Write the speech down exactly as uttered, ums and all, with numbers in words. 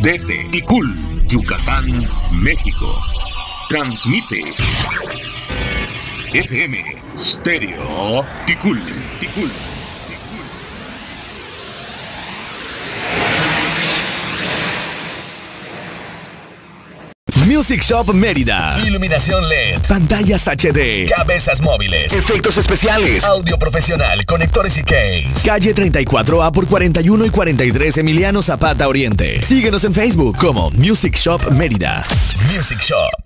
desde Ticul, Yucatán, México. Transmite F M Stereo Ticul, Ticul. Music Shop Mérida. Iluminación L E D. Pantallas H D. Cabezas móviles. Efectos especiales. Audio profesional. Conectores y case. Calle treinta y cuatro A por cuarenta y uno y cuarenta y tres Emiliano Zapata Oriente. Síguenos en Facebook como Music Shop Mérida. Music Shop.